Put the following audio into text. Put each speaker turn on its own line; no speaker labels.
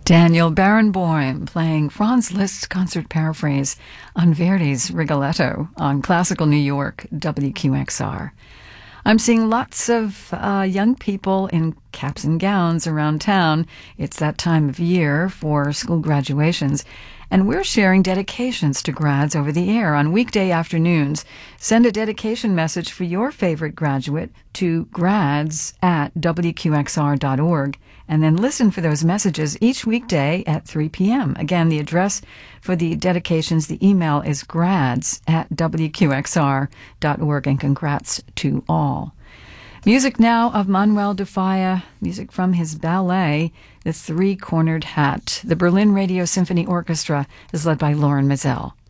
Daniel Barenboim playing Franz Liszt's concert paraphrase on Verdi's Rigoletto on Classical New York, WQXR. I'm seeing lots of young people in caps and gowns around town. It's that time of year for school graduations, and we're sharing dedications to grads over the air on weekday afternoons. Send a dedication message for your favorite graduate to grads@wqxr.org, and then listen for those messages each weekday at 3 p.m. Again, the address for the dedications, the email is grads@wqxr.org, and congrats to all. Music now of Manuel de Falla, music from his ballet, The Three-Cornered Hat. The Berlin Radio Symphony Orchestra is led by Lauren Mazel.